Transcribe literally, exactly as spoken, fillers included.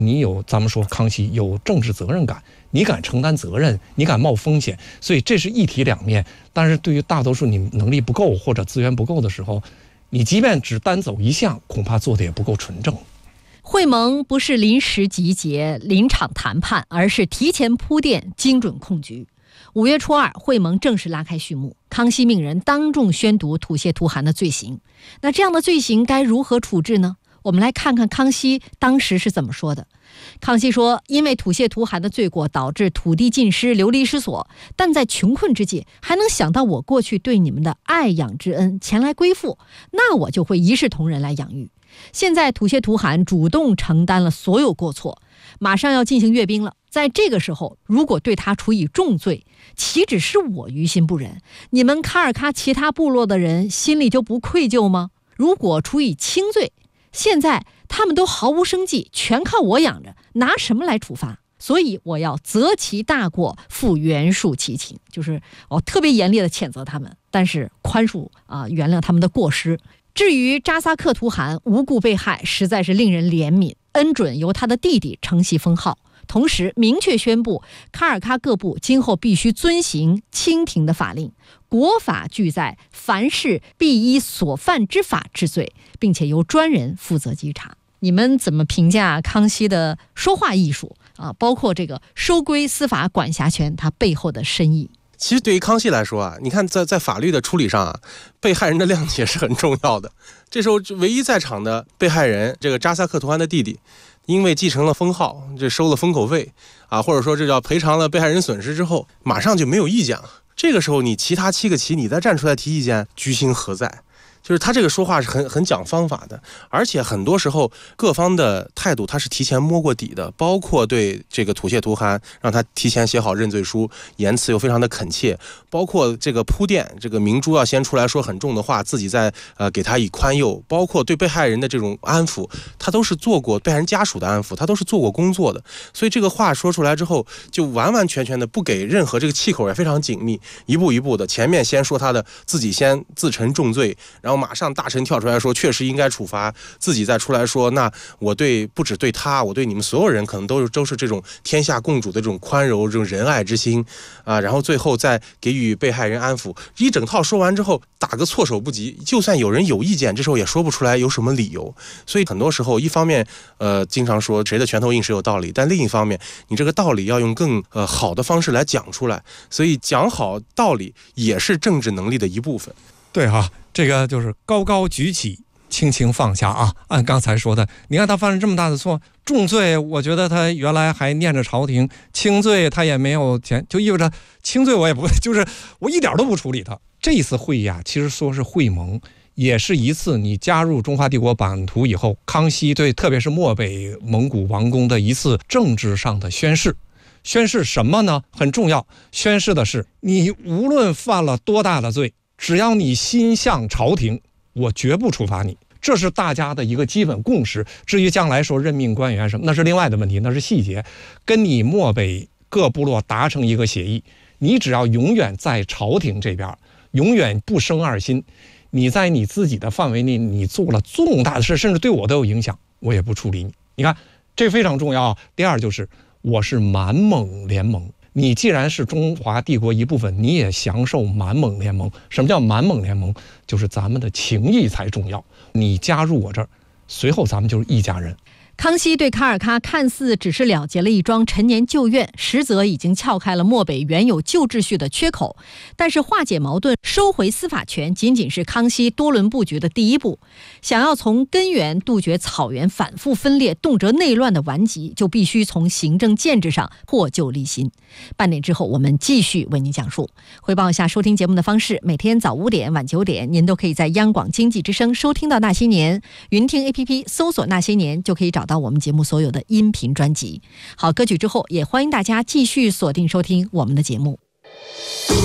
你有咱们说康熙有政治责任感，你敢承担责任，你敢冒风险，所以这是一体两面。但是对于大多数你能力不够或者资源不够的时候，你即便只单走一项，恐怕做的也不够纯正。 会盟不是临时集结、临场谈判，而是提前铺垫、精准控局。五月初二，会盟正式拉开序幕。康熙命人当众宣读吐血图汗的罪行。那这样的罪行该如何处置呢？我们来看看康熙当时是怎么说的。康熙说，因为吐血图汗的罪过导致土地尽失、流离失所，但在穷困之际还能想到我过去对你们的爱养之恩前来归附，那我就会一视同仁来养育。现在吐血图汗主动承担了所有过错，马上要进行阅兵了，在这个时候如果对他处以重罪，岂止是我于心不忍，你们卡尔喀其他部落的人心里就不愧疚吗？如果处以轻罪，现在他们都毫无生计，全靠我养着，拿什么来处罚？所以我要责其大过，复原恕其情，就是我特别严厉的谴责他们，但是宽恕啊、呃，原谅他们的过失。至于扎萨克图汗无故被害，实在是令人怜悯，恩准由他的弟弟承袭封号，同时明确宣布卡尔喀各部今后必须遵行清廷的法令，国法俱在，凡事必依所犯之法治罪，并且由专人负责稽查。你们怎么评价康熙的说话艺术啊？包括这个收归司法管辖权，它背后的深意。 其实对于康熙来说啊，你看在在法律的处理上啊，被害人的谅解是很重要的。这时候唯一在场的被害人这个扎萨克图汗的弟弟，因为继承了封号，这收了封口费啊，或者说这叫赔偿了被害人损失之后，马上就没有意见了。这个时候你其他七个旗你再站出来提意见，居心何在？就是他这个说话是很很讲方法的，而且很多时候各方的态度他是提前摸过底的，包括对这个吐血图汗让他提前写好认罪书，言辞又非常的恳切，包括这个铺垫，这个明珠要先出来说很重的话，自己再呃给他以宽宥，包括对被害人的这种安抚，他都是做过被害人家属的安抚，他都是做过工作的，所以这个话说出来之后，就完完全全的不给任何这个气口也非常紧密，一步一步的，前面先说他的自己先自陈重罪，然后然后马上大臣跳出来说确实应该处罚，自己再出来说那我对不只对他，我对你们所有人可能都是都是这种天下共主的这种宽柔这种仁爱之心啊，然后最后再给予被害人安抚，一整套说完之后打个措手不及，就算有人有意见这时候也说不出来有什么理由。所以很多时候一方面呃经常说谁的拳头硬谁有道理，但另一方面你这个道理要用更呃好的方式来讲出来，所以讲好道理也是政治能力的一部分。 对哈、啊，这个就是高高举起，轻轻放下啊。按刚才说的，你看他犯了这么大的错，重罪我觉得他原来还念着朝廷，轻罪他也没有钱，就意味着轻罪我也不就是我一点都不处理他。这一次会议啊，其实说是会盟，也是一次你加入中华帝国版图以后，康熙对特别是漠北蒙古王公的一次政治上的宣誓。宣誓什么呢？很重要，宣誓的是你无论犯了多大的罪，只要你心向朝廷，我绝不处罚你。这是大家的一个基本共识。至于将来说任命官员什么，那是另外的问题，那是细节。跟你漠北各部落达成一个协议，你只要永远在朝廷这边，永远不生二心。你在你自己的范围内，你做了重大的事，甚至对我都有影响，我也不处理你。你看，这非常重要。第二就是我是满蒙联盟。你既然是中华帝国一部分，你也享受满蒙联盟。什么叫满蒙联盟？就是咱们的情谊才重要。你加入我这儿，随后咱们就是一家人。 康熙对卡尔喀看似只是了结了一桩陈年旧怨，实则已经撬开了漠北原有旧秩序的缺口。但是化解矛盾、收回司法权，仅仅是康熙多轮布局的第一步。想要从根源杜绝草原反复分裂、动辄内乱的顽疾，就必须从行政建制上破旧立新。半点之后，我们继续为您讲述。汇报一下收听节目的方式：每天早五点、晚九点，您都可以在央广经济之声收听到《那些年》，云听 A P P 搜索《那些年》就可以找到到我们节目所有的音频专辑。好，歌曲之后也欢迎大家继续锁定收听我们的节目。